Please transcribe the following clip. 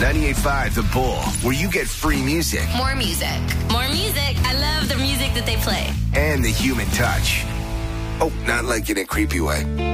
98.5 The Bull, where you get free music. More music. More music. I love the music that they play. And the human touch. Oh, not like in a creepy way.